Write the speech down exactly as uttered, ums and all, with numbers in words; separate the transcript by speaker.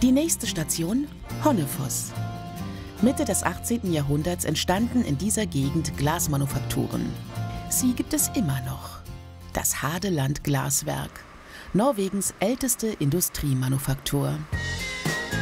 Speaker 1: Die nächste Station Honnefoss. Mitte des achtzehnten Jahrhunderts entstanden in dieser Gegend Glasmanufakturen. Sie gibt es immer noch. Das Hadeland Glaswerk, Norwegens älteste Industriemanufaktur.